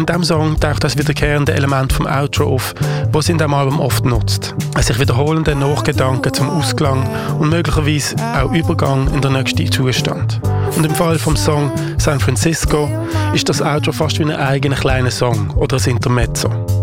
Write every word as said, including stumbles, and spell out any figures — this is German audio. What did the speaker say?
in diesem Song taucht das wiederkehrende Element vom Outro auf, das es in diesem Album oft nutzt. Ein sich wiederholender Nachgedanke zum Ausklang und möglicherweise auch Übergang in den nächsten Zustand. Und im Fall vom Song San Francisco ist das Outro fast wie ein eigener kleiner Song oder ein Intermezzo.